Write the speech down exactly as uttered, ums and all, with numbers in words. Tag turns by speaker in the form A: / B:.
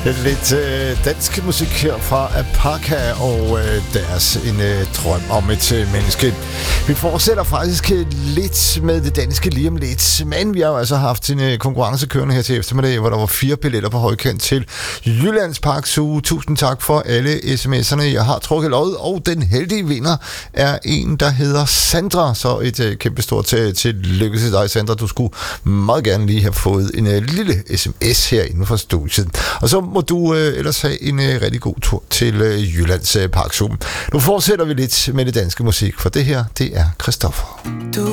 A: Lidt øh, dansk musik her fra Apaka og øh, deres en øh, drøm om et øh, menneske. Vi fortsætter faktisk lidt med det danske lige om lidt, men vi har jo altså haft en øh, konkurrence kørende her til eftermiddag, hvor der var fire billetter på højkant til Jyllands Park Zoo. Tusind tak for alle sms'erne. Jeg har trukket lod, og den heldige vinder er en, der hedder Sandra. Så et øh, kæmpe stort til, til lykke til dig, Sandra. Du skulle meget gerne lige have fået en øh, lille sms her inden for studiet. Og så må du øh, ellers have en øh, rigtig god tur til øh, Jyllands øh, Park Zoo. Nu fortsætter vi lidt med det danske musik, for det her, det er Christoffer.
B: Du